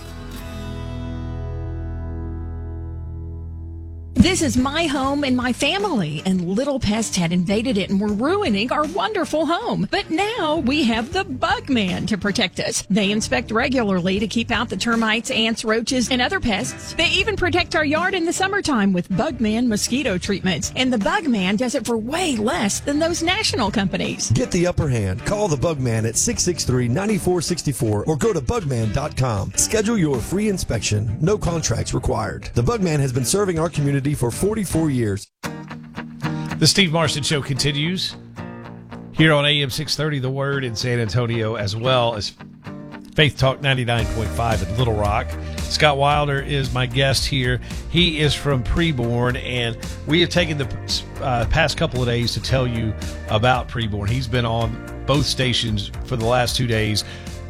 This is my home and my family, and little pests had invaded it and were ruining our wonderful home. But now we have the Bugman to protect us. They inspect regularly to keep out the termites, ants, roaches, and other pests. They even protect our yard in the summertime with Bugman mosquito treatments. And the Bugman does it for way less than those national companies. Get the upper hand. Call the Bugman at six six three, nine four six four or go to bugman dot com. Schedule your free inspection. No contracts required. The Bugman has been serving our community for forty-four years. The Steve Marston Show continues here on A M six thirty The Word in San Antonio, as well as Faith Talk ninety-nine point five in Little Rock. Scott Wilder is my guest here. He is from Preborn, and we have taken the uh, past couple of days to tell you about Preborn. He's been on both stations for the last two days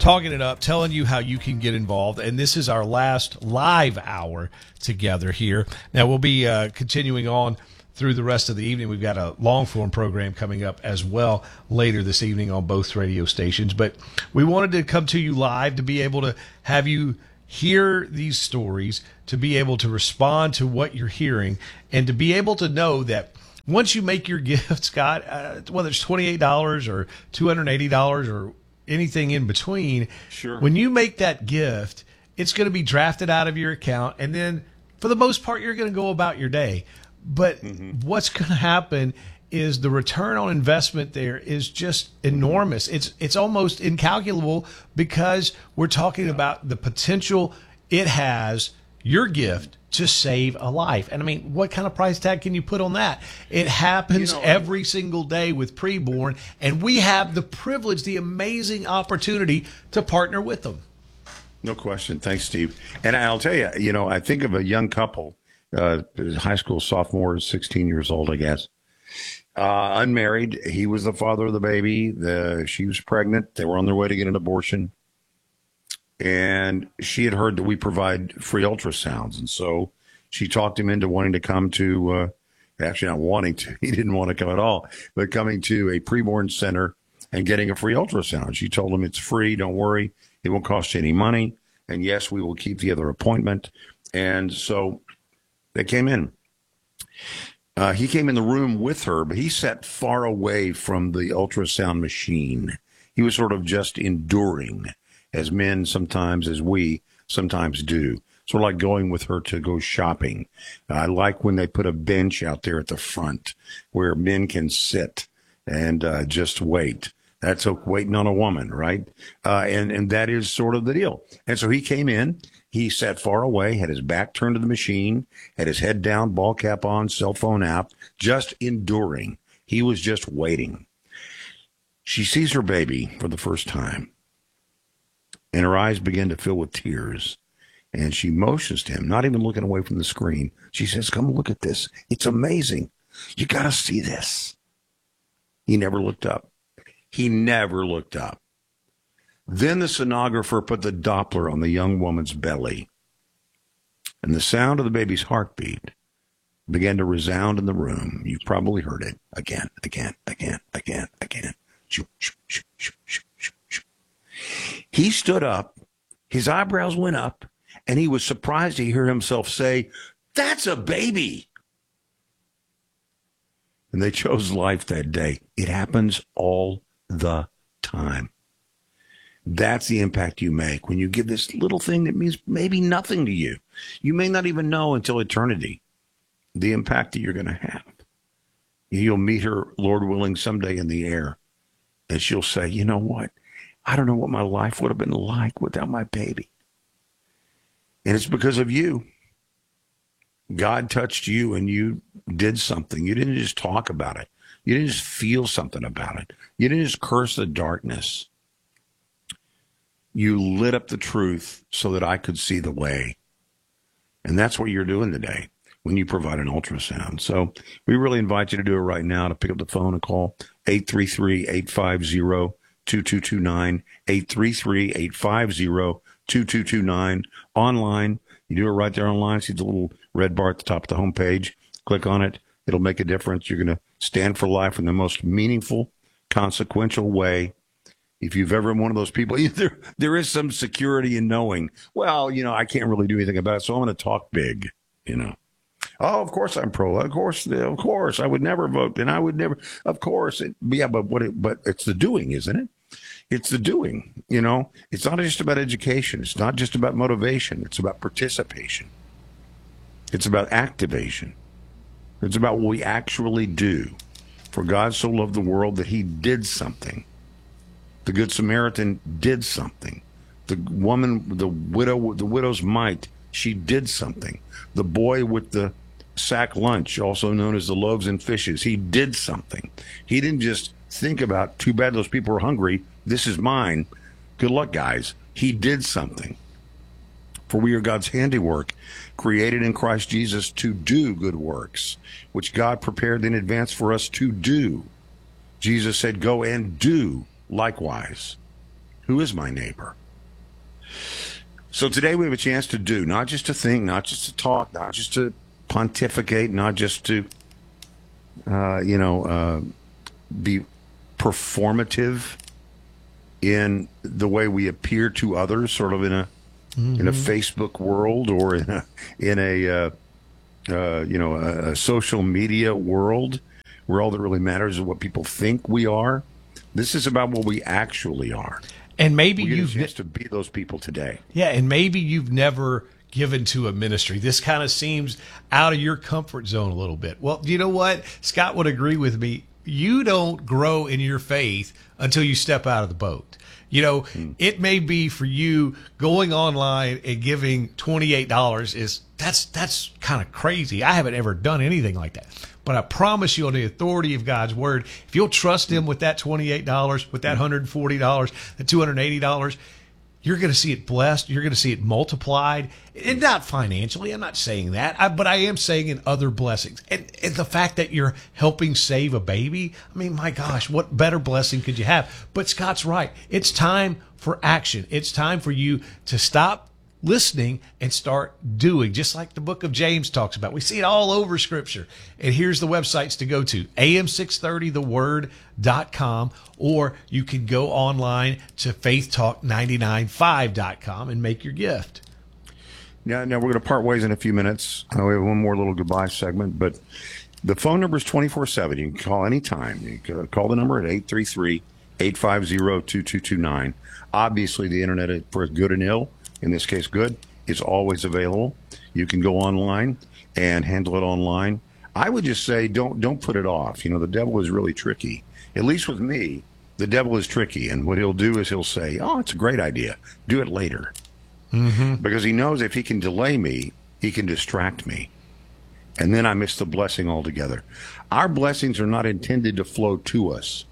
talking it up, telling you how you can get involved. And this is our last live hour together here. Now, we'll be uh, continuing on through the rest of the evening. We've got a long-form program coming up as well later this evening on both radio stations. But we wanted to come to you live to be able to have you hear these stories, to be able to respond to what you're hearing, and to be able to know that once you make your gift, Scott, uh, whether it's twenty-eight dollars or two hundred eighty dollars or anything in between, sure. when you make that gift, it's going to be drafted out of your account, and then for the most part, you're going to go about your day. But mm-hmm. what's going to happen is the return on investment there is just enormous. It's it's almost incalculable because we're talking yeah. about the potential it has, your gift, to save a life. And I mean, what kind of price tag can you put on that? It happens you know, every single day with Preborn, and we have the privilege, the amazing opportunity to partner with them. No question. Thanks, Steve. And I'll tell you, you know, I think of a young couple, uh, high school sophomore, sixteen years old, I guess, uh, unmarried. He was the father of the baby. The, she was pregnant. They were on their way to get an abortion. And she had heard that we provide free ultrasounds. And so she talked him into wanting to come to, uh, actually not wanting to, he didn't want to come at all, but coming to a preborn center and getting a free ultrasound. She told him it's free. Don't worry. It won't cost you any money. And yes, we will keep the other appointment. And so they came in. Uh, he came in the room with her, but he sat far away from the ultrasound machine. He was sort of just enduring, as men sometimes, as we sometimes do. Sort of like going with her to go shopping. I like when they put a bench out there at the front where men can sit and uh, just wait. That's a, waiting on a woman, right? Uh, and, and that is sort of the deal. And so he came in. He sat far away, had his back turned to the machine, had his head down, ball cap on, cell phone out, just enduring. He was just waiting. She sees her baby for the first time, and her eyes begin to fill with tears. And she motions to him, not even looking away from the screen. She says, come look at this. It's amazing. You got to see this. He never looked up. He never looked up. Then the sonographer put the Doppler on the young woman's belly, and the sound of the baby's heartbeat began to resound in the room. You've probably heard it again, again, again, again, again. He stood up, his eyebrows went up, and he was surprised to hear himself say, "That's a baby." And they chose life that day. It happens all the time. That's the impact you make when you give this little thing that means maybe nothing to you. You may not even know until eternity the impact that you're going to have. You'll meet her, Lord willing, someday in the air, and she'll say, you know what? I don't know what my life would have been like without my baby. And it's because of you. God touched you and you did something. You didn't just talk about it. You didn't just feel something about it. You didn't just curse the darkness. You lit up the truth so that I could see the way. And that's what you're doing today when you provide an ultrasound. So we really invite you to do it right now, to pick up the phone and call eight three three, eight five zero, two two two nine, eight three three, eight five zero, two two two nine. Online, you do it right there online. See the little red bar at the top of the homepage. Click on it. It'll make a difference. You're going to stand for life in the most meaningful, consequential way. If you've ever been one of those people, there, there is some security in knowing, well, you know, I can't really do anything about it, so I'm going to talk big, you know. Oh, of course I'm pro. Of course, of course, I would never vote, and I would never, of course. It, yeah, but what? It, but it's the doing, isn't it? It's the doing, you know. It's not just about education. It's not just about motivation. It's about participation. It's about activation. It's about what we actually do. For God so loved the world that he did something. The Good Samaritan did something. The woman, the widow, the widow's mite, she did something. The boy with the sack lunch, also known as the loaves and fishes, he did something. He didn't just think about, too bad those people are hungry, this is mine. Good luck, guys. He did something. For we are God's handiwork, created in Christ Jesus to do good works, which God prepared in advance for us to do. Jesus said, go and do likewise. Who is my neighbor? So today we have a chance to do, not just to think, not just to talk, not just to pontificate, not just to, uh, you know, uh, be performative in the way we appear to others, sort of in a mm-hmm. in a Facebook world or in a in a uh, uh, you know a, a social media world where all that really matters is what people think we are. This is about what we actually are. And maybe we get you've a chance to be those people today. Yeah, and maybe you've never given to a ministry. This kind of seems out of your comfort zone a little bit. Well, you know what? Scott would agree with me. You don't grow in your faith until you step out of the boat. You know, mm. it may be for you going online and giving twenty-eight dollars is that's that's kind of crazy. I haven't ever done anything like that. But I promise you, on the authority of God's word, if you'll trust him with that twenty-eight dollars, with that one hundred forty dollars, the two hundred eighty dollars, you're going to see it blessed. You're going to see it multiplied. And not financially. I'm not saying that. I, but I am saying in other blessings. And, and the fact that you're helping save a baby, I mean, my gosh, what better blessing could you have? But Scott's right. It's time for action. It's time for you to stop listening and start doing, just like the book of James talks about. We see it all over Scripture. And here's the websites to go to, A M six thirty the word dot com, or you can go online to faith talk nine nine five dot com and make your gift. Now, now we're going to part ways in a few minutes. Uh, we have one more little goodbye segment, but the phone number is twenty-four seven. You can call anytime. You can call the number at eight three three, eight five zero, two two two nine. Obviously, the internet, for good and ill, in this case good, is always available. You can go online and handle it online. I would just say don't don't put it off. You know, the devil is really tricky. At least with me, the devil is tricky. And what he'll do is he'll say, oh, it's a great idea. Do it later. Mm-hmm. Because he knows if he can delay me, he can distract me. And then I miss the blessing altogether. Our blessings are not intended to flow to us.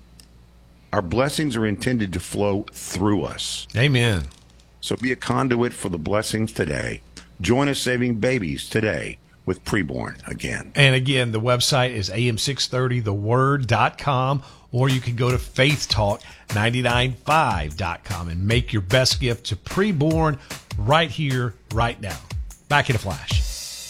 Our blessings are intended to flow through us. Amen. So be a conduit for the blessings today. Join us saving babies today with Preborn again. And again, the website is A M six thirty the word dot com, or you can go to faith talk nine nine five dot com and make your best gift to Preborn right here, right now. Back in a flash.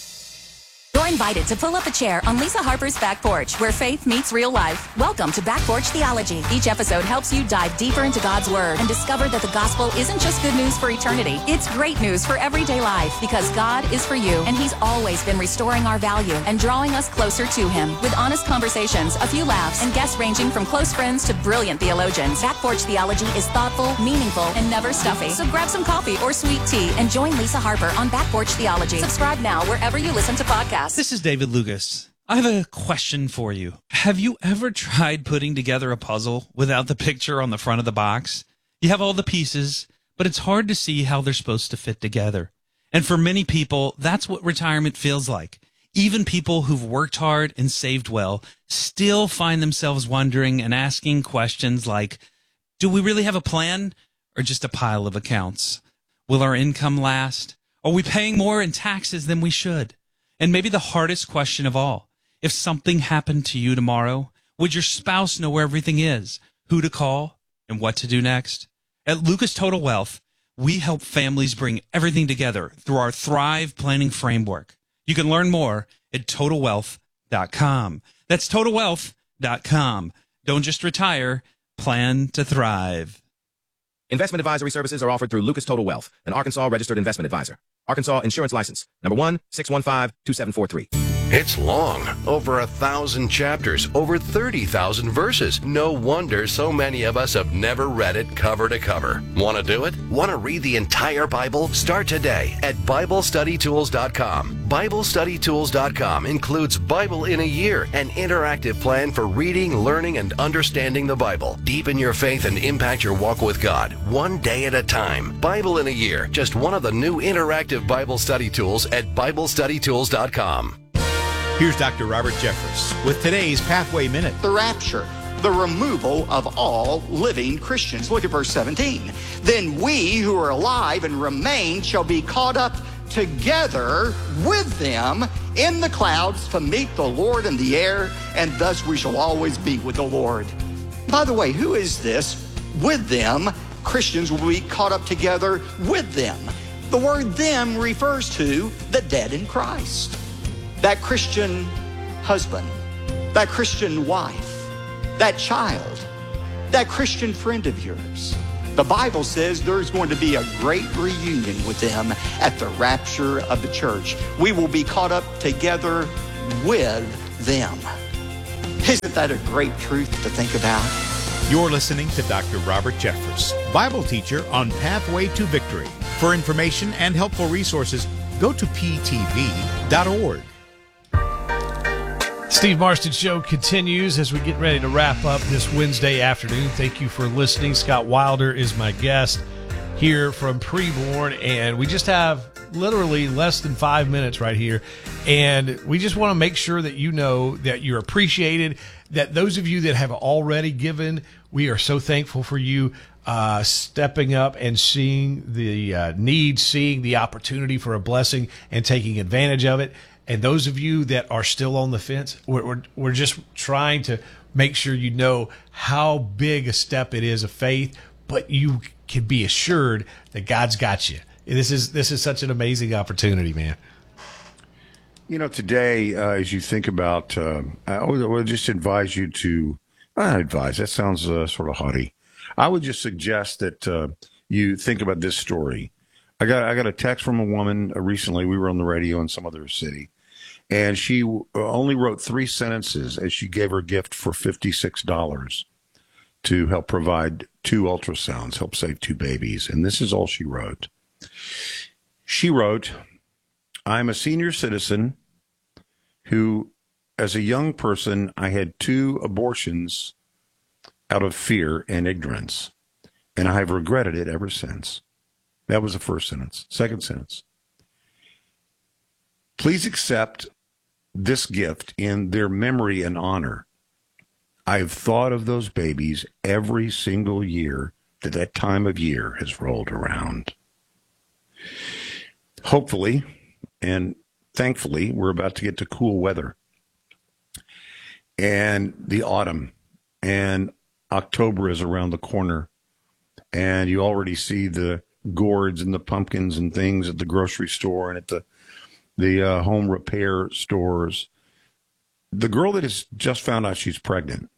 You're invited to pull up a chair on Lisa Harper's Back Porch, where faith meets real life. Welcome to Back Porch Theology. Each episode helps you dive deeper into God's Word and discover that the gospel isn't just good news for eternity. It's great news for everyday life, because God is for you, and He's always been restoring our value and drawing us closer to Him. With honest conversations, a few laughs, and guests ranging from close friends to brilliant theologians, Back Porch Theology is thoughtful, meaningful, and never stuffy. So grab some coffee or sweet tea and join Lisa Harper on Back Porch Theology. Subscribe now wherever you listen to podcasts. This is David Lucas. I have a question for you. Have you ever tried putting together a puzzle without the picture on the front of the box? You have all the pieces, but it's hard to see how they're supposed to fit together. And for many people, that's what retirement feels like. Even people who've worked hard and saved well still find themselves wondering and asking questions like, do we really have a plan or just a pile of accounts? Will our income last? Are we paying more in taxes than we should? And maybe the hardest question of all, if something happened to you tomorrow, would your spouse know where everything is, who to call, and what to do next? At Lucas Total Wealth, we help families bring everything together through our Thrive Planning Framework. You can learn more at total wealth dot com. That's total wealth dot com. Don't just retire, plan to thrive. Investment advisory services are offered through Lucas Total Wealth, an Arkansas registered investment advisor. Arkansas Insurance License, number one, six one five, two seven four three. It's long, over a thousand chapters, over thirty thousand verses. No wonder so many of us have never read it cover to cover. Want to do it? Want to read the entire Bible? Start today at Bible Study Tools dot com. Bible Study Tools dot com includes Bible in a Year, an interactive plan for reading, learning, and understanding the Bible. Deepen your faith and impact your walk with God, one day at a time. Bible in a Year, just one of the new interactive Bible study tools at Bible Study Tools dot com. Here's Doctor Robert Jeffress with today's Pathway Minute. The rapture, the removal of all living Christians. Look at verse seventeen. Then we who are alive and remain shall be caught up together with them in the clouds to meet the Lord in the air, and thus we shall always be with the Lord. By the way, who is this with them Christians will be caught up together with them. The word them refers to the dead in Christ. That Christian husband, that Christian wife, that child, that Christian friend of yours. The Bible says there's going to be a great reunion with them at the rapture of the church. We will be caught up together with them. Isn't that a great truth to think about? You're listening to Doctor Robert Jeffress, Bible teacher on Pathway to Victory. For information and helpful resources, go to p t v dot org. Steve Marston Show continues as we get ready to wrap up this Wednesday afternoon. Thank you for listening. Scott Wilder is my guest here from Preborn, and we just have literally less than five minutes right here. And we just want to make sure that you know that you're appreciated, that those of you that have already given, we are so thankful for you uh, stepping up and seeing the uh, need, seeing the opportunity for a blessing and taking advantage of it. And those of you that are still on the fence, we're, we're, we're just trying to make sure you know how big a step it is of faith, but you can be assured that God's got you. This is this is such an amazing opportunity, man. You know, today, uh, as you think about, uh, I would, I would just advise you to, not advise, that sounds uh, sort of haughty. I would just suggest that uh, you think about this story. I got I got a text from a woman uh, recently. We were on the radio in some other city. And she only wrote three sentences as she gave her gift for fifty-six dollars to help provide two ultrasounds, help save two babies. And this is all she wrote. She wrote, I'm a senior citizen who, as a young person, I had two abortions out of fear and ignorance. And I have regretted it ever since. That was the first sentence. Second sentence. Please accept this gift in their memory and honor. I have thought of those babies every single year that that time of year has rolled around. Hopefully, and thankfully, we're about to get to cool weather and the autumn, and October is around the corner, and you already see the gourds and the pumpkins and things at the grocery store and at the the uh, home repair stores. The girl that has just found out she's pregnant,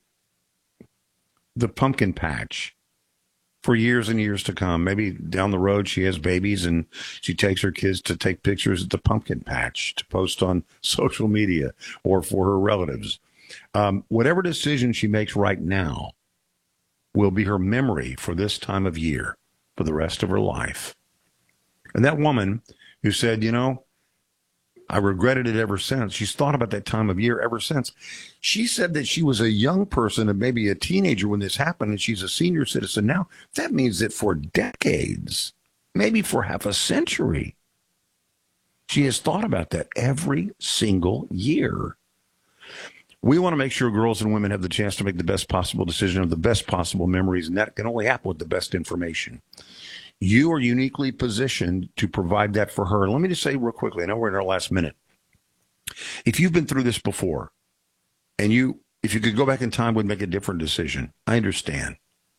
the pumpkin patch, for years and years to come, maybe down the road she has babies and she takes her kids to take pictures at the pumpkin patch to post on social media or for her relatives. Um, whatever decision she makes right now will be her memory for this time of year for the rest of her life. And that woman who said, you know, I regretted it ever since. She's thought about that time of year ever since. She said that she was a young person and maybe a teenager when this happened, and she's a senior citizen now. That means that for decades, maybe for half a century, she has thought about that every single year. We want to make sure girls and women have the chance to make the best possible decision, of the best possible memories, and that can only happen with the best information. You are uniquely positioned to provide that for her. Let me just say real quickly, I know we're in our last minute. If you've been through this before, and you, if you could go back in time, would make a different decision, I understand.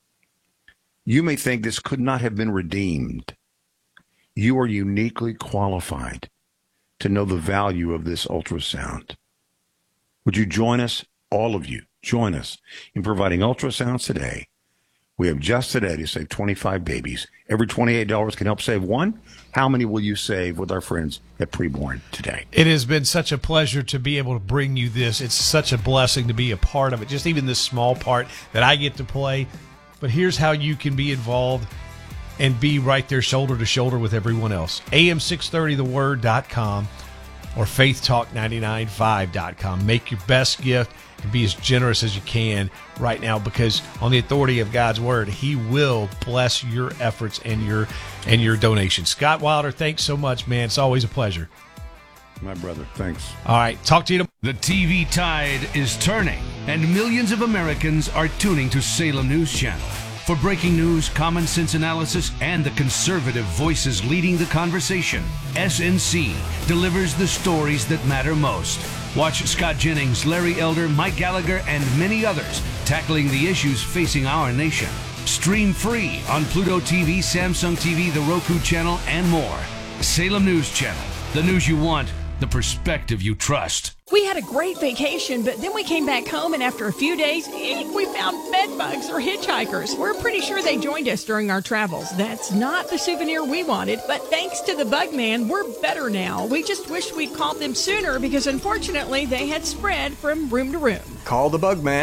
You may think this could not have been redeemed. You are uniquely qualified to know the value of this ultrasound. Would you join us, all of you, join us in providing ultrasounds today? We have just today to save twenty-five babies. Every twenty-eight dollars can help save one. How many will you save with our friends at Preborn today? It has been such a pleasure to be able to bring you this. It's such a blessing to be a part of it, just even this small part that I get to play. But here's how you can be involved and be right there shoulder to shoulder with everyone else. A M six thirty the word dot com or faith talk nine nine five dot com. Make your best gift and be as generous as you can right now, because on the authority of God's word, he will bless your efforts and your and your donations. Scott Wilder, thanks so much, man. It's always a pleasure. My brother, thanks. All right, talk to you tomorrow. The T V tide is turning, and millions of Americans are tuning to Salem News Channel. For breaking news, common sense analysis, and the conservative voices leading the conversation, S N C delivers the stories that matter most. Watch Scott Jennings, Larry Elder, Mike Gallagher, and many others tackling the issues facing our nation. Stay Stream free on Pluto T V, Samsung T V, the Roku channel, and more. Salem News Channel. The news you want, the perspective you trust. We had a great vacation, but then we came back home, and after a few days, eek, we found bed bugs or hitchhikers. We're pretty sure they joined us during our travels. That's not the souvenir we wanted, but thanks to the Bug Man, we're better now. We just wish we'd called them sooner because unfortunately they had spread from room to room. Call the Bug Man